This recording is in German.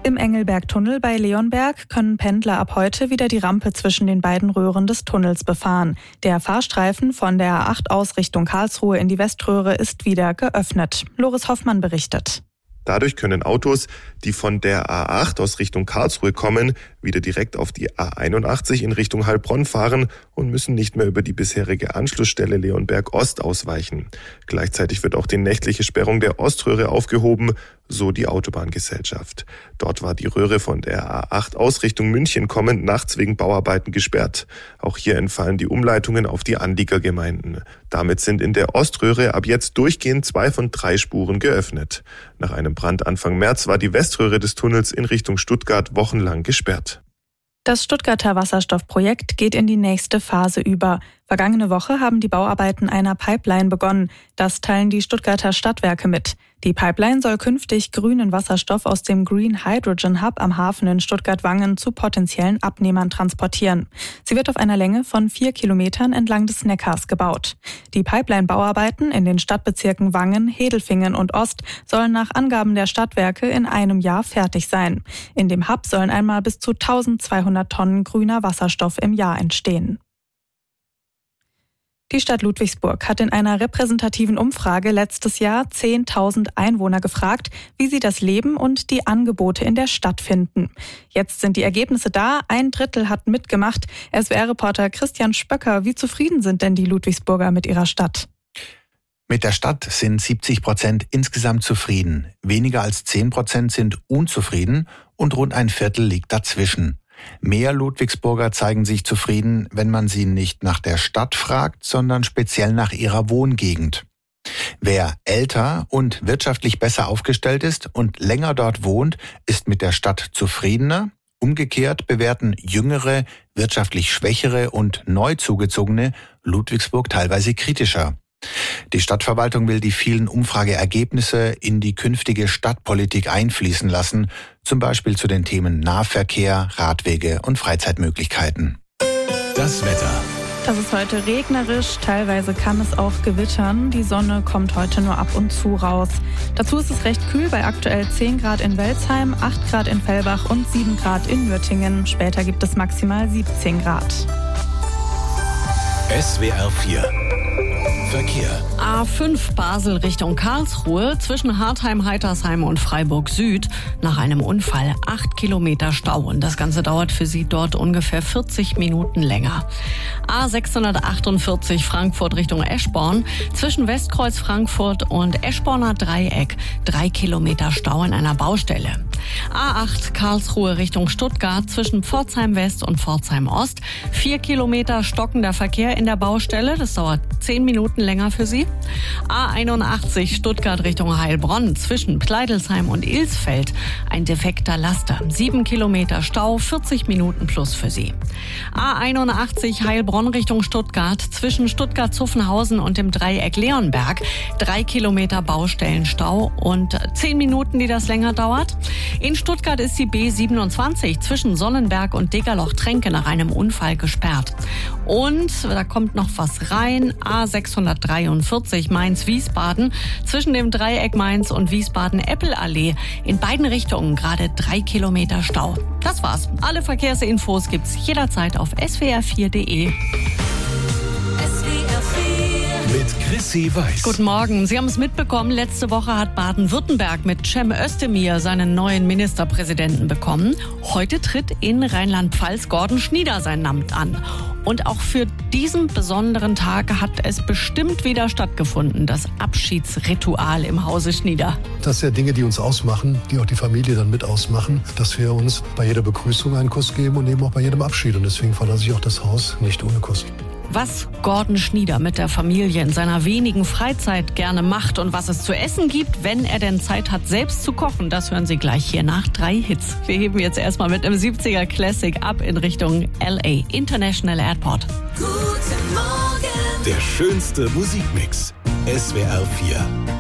Im Engelberg-Tunnel bei Leonberg können Pendler ab heute wieder die Rampe zwischen den beiden Röhren des Tunnels befahren. Der Fahrstreifen von der A8 aus Richtung Karlsruhe in die Weströhre ist wieder geöffnet. Loris Hoffmann berichtet. Dadurch können Autos, die von der A8 aus Richtung Karlsruhe kommen, wieder direkt auf die A81 in Richtung Heilbronn fahren und müssen nicht mehr über die bisherige Anschlussstelle Leonberg Ost ausweichen. Gleichzeitig wird auch die nächtliche Sperrung der Oströhre aufgehoben, so die Autobahngesellschaft. Dort war die Röhre von der A8 aus Richtung München kommend nachts wegen Bauarbeiten gesperrt. Auch hier entfallen die Umleitungen auf die Anliegergemeinden. Damit sind in der Oströhre ab jetzt durchgehend 2 von 3 Spuren geöffnet. Nach einem Brand Anfang März war die Weströhre des Tunnels in Richtung Stuttgart wochenlang gesperrt. Das Stuttgarter Wasserstoffprojekt geht in die nächste Phase über. Vergangene Woche haben die Bauarbeiten einer Pipeline begonnen. Das teilen die Stuttgarter Stadtwerke mit. Die Pipeline soll künftig grünen Wasserstoff aus dem Green Hydrogen Hub am Hafen in Stuttgart-Wangen zu potenziellen Abnehmern transportieren. Sie wird auf einer Länge von 4 Kilometern entlang des Neckars gebaut. Die Pipeline-Bauarbeiten in den Stadtbezirken Wangen, Hedelfingen und Ost sollen nach Angaben der Stadtwerke in einem Jahr fertig sein. In dem Hub sollen einmal bis zu 1200 Tonnen grüner Wasserstoff im Jahr entstehen. Die Stadt Ludwigsburg hat in einer repräsentativen Umfrage letztes Jahr 10.000 Einwohner gefragt, wie sie das Leben und die Angebote in der Stadt finden. Jetzt sind die Ergebnisse da, 1/3 hat mitgemacht. SWR-Reporter Christian Spöcker, wie zufrieden sind denn die Ludwigsburger mit ihrer Stadt? Mit der Stadt sind 70% insgesamt zufrieden. Weniger als 10% sind unzufrieden und rund 1/4 liegt dazwischen. Mehr Ludwigsburger zeigen sich zufrieden, wenn man sie nicht nach der Stadt fragt, sondern speziell nach ihrer Wohngegend. Wer älter und wirtschaftlich besser aufgestellt ist und länger dort wohnt, ist mit der Stadt zufriedener. Umgekehrt bewerten jüngere, wirtschaftlich schwächere und neu zugezogene Ludwigsburg teilweise kritischer. Die Stadtverwaltung will die vielen Umfrageergebnisse in die künftige Stadtpolitik einfließen lassen, zum Beispiel zu den Themen Nahverkehr, Radwege und Freizeitmöglichkeiten. Das Wetter. Das ist heute regnerisch, teilweise kann es auch gewittern. Die Sonne kommt heute nur ab und zu raus. Dazu ist es recht kühl bei aktuell 10 Grad in Welzheim, 8 Grad in Fellbach und 7 Grad in Nürtingen. Später gibt es maximal 17 Grad. SWR 4 Verkehr. A5 Basel Richtung Karlsruhe zwischen Hartheim, Heitersheim und Freiburg Süd. Nach einem Unfall 8 Kilometer Stau und das Ganze dauert für Sie dort ungefähr 40 Minuten länger. A648 Frankfurt Richtung Eschborn zwischen Westkreuz Frankfurt und Eschborner Dreieck 3 Kilometer Stau in einer Baustelle. A8 Karlsruhe Richtung Stuttgart zwischen Pforzheim West und Pforzheim Ost 4 Kilometer stockender Verkehr in der Baustelle. Das dauert 10 Minuten länger für Sie. A81 Stuttgart Richtung Heilbronn zwischen Pleidelsheim und Ilsfeld ein defekter Laster. 7 Kilometer Stau, 40 Minuten plus für Sie. A81 Heilbronn Richtung Stuttgart zwischen Stuttgart-Zuffenhausen und dem Dreieck Leonberg 3 Kilometer Baustellenstau und 10 Minuten, die das länger dauert. In Stuttgart ist die B27 zwischen Sonnenberg und Degerloch-Tränke nach einem Unfall gesperrt. Und da kommt noch was rein. A643 Mainz-Wiesbaden zwischen dem Dreieck Mainz und Wiesbaden-Eppelallee. In beiden Richtungen gerade 3 Kilometer Stau. Das war's. Alle Verkehrsinfos gibt's jederzeit auf swr4.de. Mit Chrissy Weiß. Guten Morgen. Sie haben es mitbekommen, letzte Woche hat Baden-Württemberg mit Cem Özdemir seinen neuen Ministerpräsidenten bekommen. Heute tritt in Rheinland-Pfalz Gordon Schnieder sein Amt an. Und auch für diesen besonderen Tag hat es bestimmt wieder stattgefunden, das Abschiedsritual im Hause Schnieder. Das sind ja Dinge, die uns ausmachen, die auch die Familie dann mit ausmachen, dass wir uns bei jeder Begrüßung einen Kuss geben und eben auch bei jedem Abschied. Und deswegen verlasse ich auch das Haus nicht ohne Kuss. Was Gordon Schnieder mit der Familie in seiner wenigen Freizeit gerne macht und was es zu essen gibt, wenn er denn Zeit hat, selbst zu kochen, das hören Sie gleich hier nach 3 Hits. Wir heben jetzt erstmal mit einem 70er Classic ab in Richtung LA International Airport. Guten Morgen. Der schönste Musikmix. SWR 4.